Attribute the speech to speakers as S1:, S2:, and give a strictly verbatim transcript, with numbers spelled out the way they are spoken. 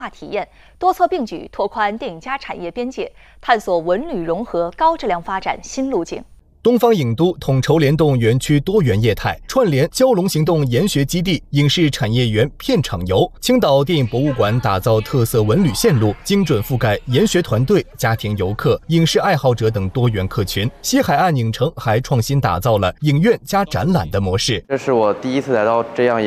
S1: 化体验，多措并举，拓宽电影加产业边界，探索文旅融合高质量发展新路径。
S2: 东方影都统筹联动园区多元业态，串联蛟龙行动研学基地、影视产业园片场游。青岛电影博物馆打造特色文旅线路，精准覆盖研学团队、家庭游客、影视爱好者等多元客群。西海岸影城还创新打造了影院加展览的模式。
S3: 这是我第一次来到这样